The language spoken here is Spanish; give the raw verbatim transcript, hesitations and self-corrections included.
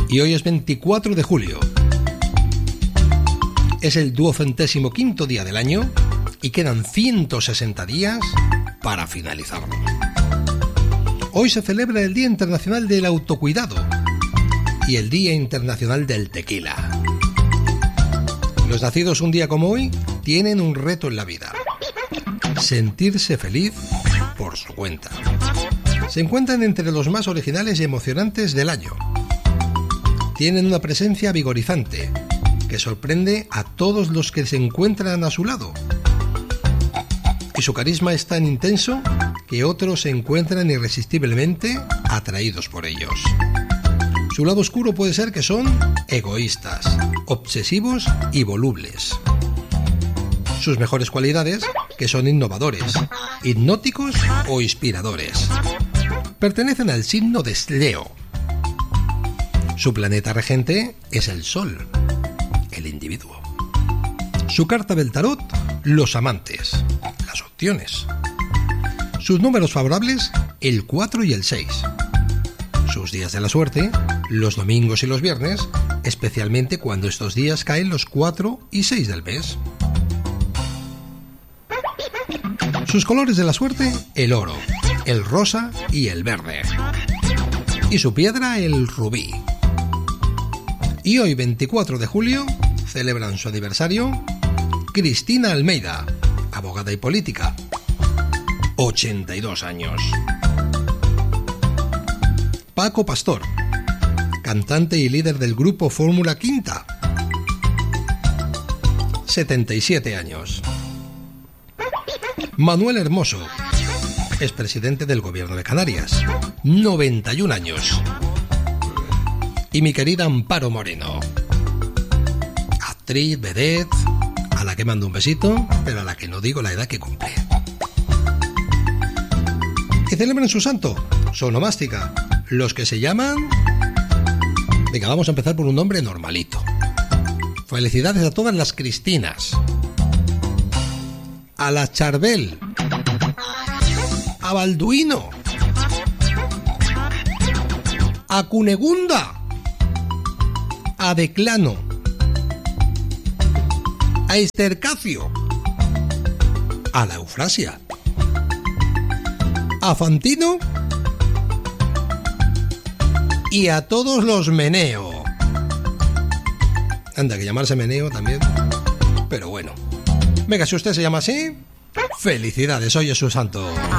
Y hoy es veinticuatro de julio. Es el duocentésimo quinto día del año y quedan ciento sesenta días para finalizarlo. Hoy se celebra el Día Internacional del Autocuidado y el Día Internacional del Tequila. Los nacidos un día como hoy tienen un reto en la vida: sentirse feliz por su cuenta. Se encuentran entre los más originales y emocionantes del año. Tienen una presencia vigorizante que sorprende a todos los que se encuentran a su lado. Y su carisma es tan intenso que otros se encuentran irresistiblemente atraídos por ellos. Su lado oscuro puede ser que son egoístas, obsesivos y volubles. Sus mejores cualidades, que son innovadores, hipnóticos o inspiradores. Pertenecen al signo de Leo. Su planeta regente es el Sol, el individuo. Su carta del tarot, los amantes, las opciones. Sus números favorables, el cuatro y el seis. Sus días de la suerte, los domingos y los viernes, especialmente cuando estos días caen los cuatro y seis del mes. Sus colores de la suerte, el oro, el rosa y el verde. Y su piedra, el rubí. Y hoy, veinticuatro de julio, celebran su aniversario Cristina Almeida, abogada y política, ochenta y dos años. Paco Pastor, cantante y líder del grupo Fórmula Quinta, setenta y siete años. Manuel Hermoso, expresidente del gobierno de Canarias, noventa y un años. Y mi querida Amparo Moreno, actriz, vedette, a la que mando un besito, pero a la que no digo la edad que cumple. Y celebran su santo, su onomástica, los que se llaman... Venga, vamos a empezar por un nombre normalito. Felicidades a todas las Cristinas, a la Charbel, a Balduino, a Cunegunda, a Declano, a Estercacio, a la Eufrasia, a Fantino y a todos los Meneo. Anda, que llamarse Meneo también, pero bueno. Venga, si usted se llama así, felicidades, hoy es su santo.